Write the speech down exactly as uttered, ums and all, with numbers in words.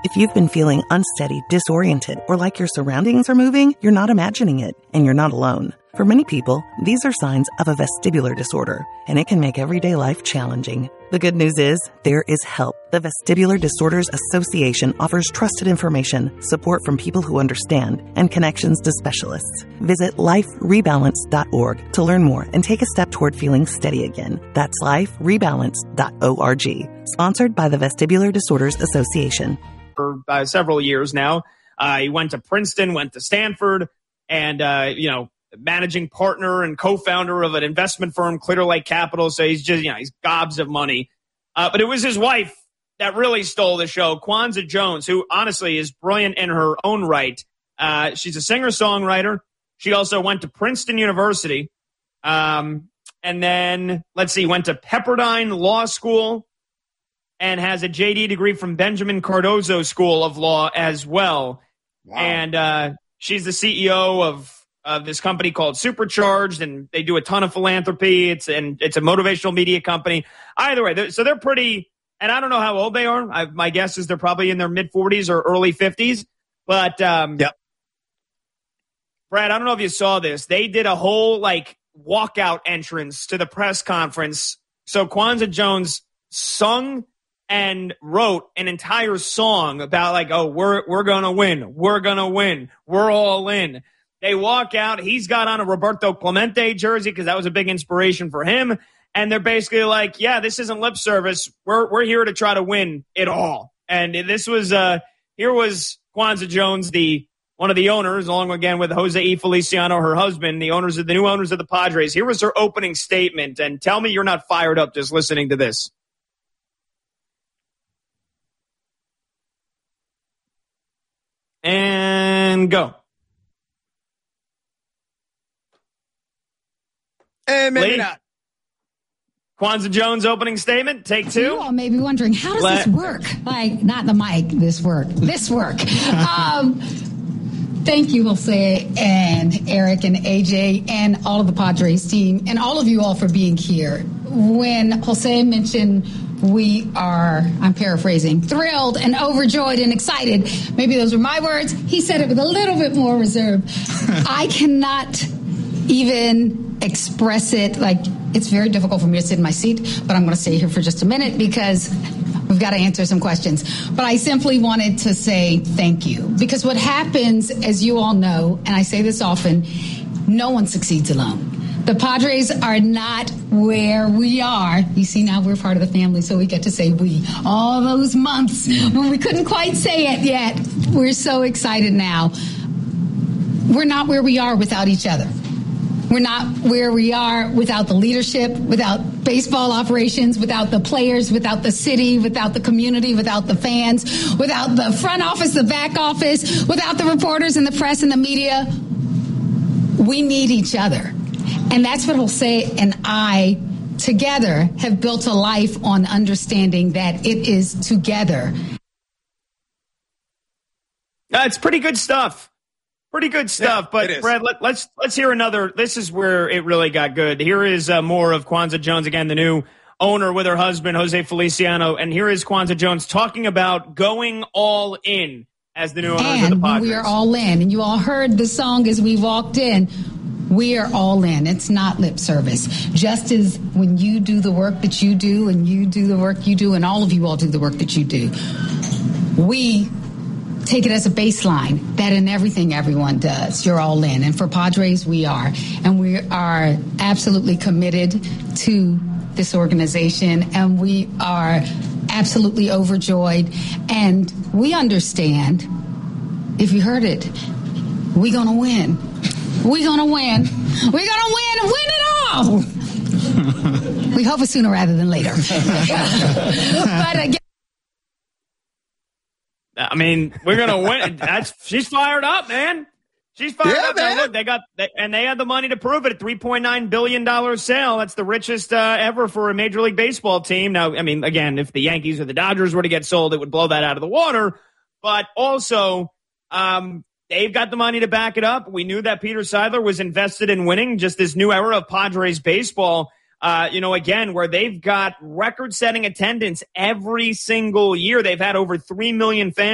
If you've been feeling unsteady, disoriented, or like your surroundings are moving, you're not imagining it, and you're not alone. For many people, these are signs of a vestibular disorder, and it can make everyday life challenging. The good news is, there is help. The Vestibular Disorders Association offers trusted information, support from people who understand, and connections to specialists. Visit life rebalance dot org to learn more and take a step toward feeling steady again. That's life rebalance dot org. Sponsored by the Vestibular Disorders Association. For uh, several years now. Uh, he went to Princeton, went to Stanford, and, uh, you know, managing partner and co-founder of an investment firm, Clear Lake Capital. So he's just, you know, he's gobs of money. Uh, but it was his wife that really stole the show, Kwanzaa Jones, who honestly is brilliant in her own right. Uh, she's a singer-songwriter. She also went to Princeton University. Um, and then, let's see, went to Pepperdine Law School and has a J D degree from Benjamin Cardozo School of Law as well. Wow. And uh, she's the C E O of, of this company called Supercharged, and they do a ton of philanthropy. It's and it's a motivational media company. Either way, they're, so they're pretty, and I don't know how old they are. I, my guess is they're probably in their mid-forties or early fifties. But, um, yep. Brad, I don't know if you saw this. They did a whole, like, walkout entrance to the press conference. So Kwanzaa Jones sung and wrote an entire song about like, oh, we're we're gonna win, we're gonna win, we're all in. They walk out. He's got on a Roberto Clemente jersey because that was a big inspiration for him. And they're basically like, yeah, this isn't lip service. We're we're here to try to win it all. And this was uh here was Kwanzaa Jones, the one of the owners, along again with Jose E. Feliciano, her husband, the owners of the new owners of the Padres. Here was her opening statement. And tell me you're not fired up just listening to this. And go. Eh, maybe Lee? not. Kwanzaa Jones opening statement, take two. You all may be wondering, how does Let- this work? Like, not the mic, this work. This work. um, thank you, Jose and Eric and A J and all of the Padres team and all of you all for being here. When Jose mentioned we are, I'm paraphrasing, thrilled and overjoyed and excited. Maybe those were my words. He said it with a little bit more reserve. I cannot even express it. Like, it's very difficult for me to sit in my seat, but I'm going to stay here for just a minute because we've got to answer some questions. But I simply wanted to say thank you, because what happens, as you all know, and I say this often, no one succeeds alone. The Padres are not where we are. You see, now we're part of the family, so we get to say we. All those months when we couldn't quite say it yet, we're so excited now. We're not where we are without each other. We're not where we are without the leadership, without baseball operations, without the players, without the city, without the community, without the fans, without the front office, the back office, without the reporters and the press and the media. We need each other. And that's what Jose and I together have built a life on understanding that it is together. That's pretty good stuff. Pretty good stuff. Yeah, but, Brad, let, let's let's hear another. This is where it really got good. Here is uh, more of Kwanzaa Jones, again, the new owner with her husband, Jose Feliciano. And here is Kwanzaa Jones talking about going all in as the new owner and of the Padres. We are all in. And you all heard the song as we walked in. We are all in. It's not lip service. Just as when you do the work that you do and you do the work you do and all of you all do the work that you do, we take it as a baseline that in everything everyone does, you're all in. And for Padres, we are. And we are absolutely committed to this organization, and we are absolutely overjoyed. And we understand, if you heard it, we're going to win. We're going to win. We're going to win and win it all. We hope it's sooner rather than later. But again, I mean, we're going to win. That's She's fired up, man. She's fired Yeah, up. man. Now, look, they got, they, and they had the money to prove it. A three point nine billion dollars sale. That's the richest uh, ever for a Major League Baseball team. Now, I mean, again, if the Yankees or the Dodgers were to get sold, it would blow that out of the water. But also, um, they've got the money to back it up. We knew that Peter Seidler was invested in winning, just this new era of Padres baseball. Uh, you know, again, where they've got record-setting attendance every single year. They've had over three million fans.